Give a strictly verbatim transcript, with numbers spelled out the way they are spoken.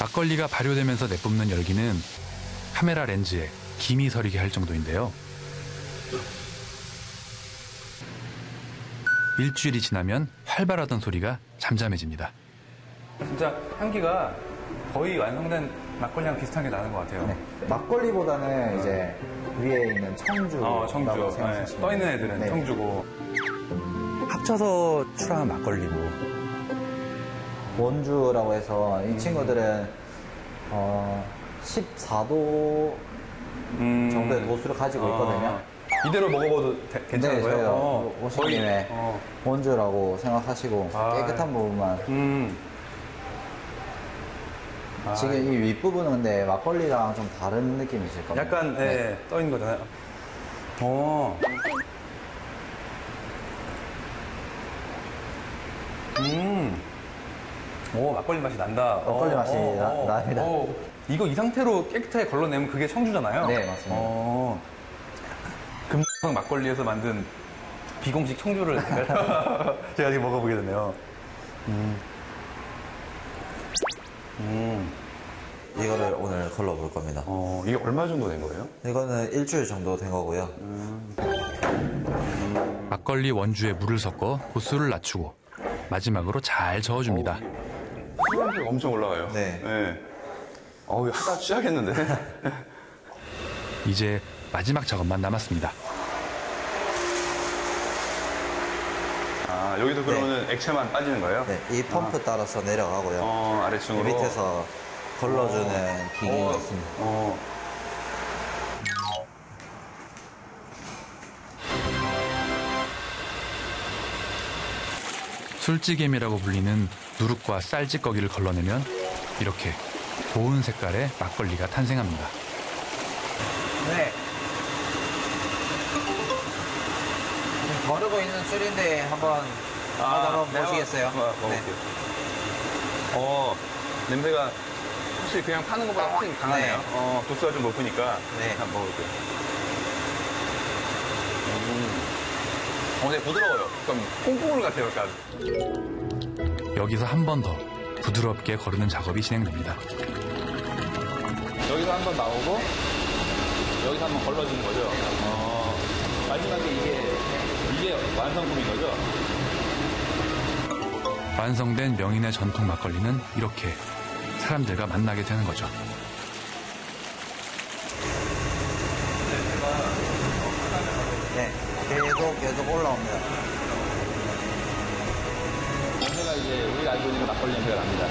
막걸리가 발효되면서 내뿜는 열기는 카메라 렌즈에 김이 서리게 할 정도인데요. 일주일이 지나면 활발하던 소리가 잠잠해집니다. 진짜 향기가 거의 완성된 막걸리랑 비슷한 게 나는 것 같아요. 네. 막걸리보다는 이제 위에 있는 청주라고 어, 청주. 네. 생각하시면 떠 있는 애들은 네. 청주고. 합쳐서 출하한 막걸리고 원주라고 해서 이 친구들은 어, 십사 도 음... 정도의 도수를 가지고 있거든요. 아, 이대로 먹어봐도 되, 괜찮은 네, 거예요? 저희가 어, 오신 김에 어. 원주라고 생각하시고 아, 깨끗한 부분만. 음. 아, 지금 이 윗부분은 근데 막걸리랑 좀 다른 느낌이실 겁니다. 약간 네. 네. 떠 있는 거잖아요. 어. 음. 오, 막걸리 맛이 난다. 막걸리 어, 맛이 어, 나- 어, 납니다. 어. 이거 이 상태로 깨끗하게 걸러내면 그게 청주잖아요? 네, 맞습니다. 어. 금방 막걸리에서 만든 비공식 청주를 제가 지금 먹어보게 되네요. 음. 음. 이거를 오늘 걸러볼 겁니다. 어, 이게 얼마 정도 된 거예요? 이거는 일주일 정도 된 거고요. 막걸리 원주에 물을 섞어 도수를 낮추고 마지막으로 잘 저어줍니다. 수분이 엄청 올라가요. 네. 네. 어우, 하다 취하겠는데. 이제 마지막 작업만 남았습니다. 아, 여기서 그러면은 액체만 빠지는 거예요? 네, 이 펌프 따라서 내려가고요. 어, 이 아래층으로. 밑에서 걸러주는 기계가 어. 있습니다. 어. 술찌개미라고 불리는 누룩과 쌀찌꺼기를 걸러내면 이렇게 고운 색깔의 막걸리가 탄생합니다. 네. 지금 거르고 있는 술인데 한번 맛 한번 네, 보시겠어요? 한번 먹어볼게요. 어, 냄새가 확실히 그냥 파는 것보다 훨씬 강하네요. 네. 어, 도수가 좀 높으니까. 네. 한번 먹어볼게요. 음. 어, 네, 부드러워요. 좀 콩국물 같아요, 약간. 여기서 한 번 더 부드럽게 거르는 작업이 진행됩니다. 여기서 한 번 나오고, 여기서 한 번 걸러지는 거죠. 어, 마지막에 이게, 이게 완성품인 거죠? 완성된 명인의 전통 막걸리는 이렇게 사람들과 만나게 되는 거죠. 네, 계속 계속 올라옵니다. 냄새가 이제 우리가 알고 있는 막걸리 냄새가 납니다.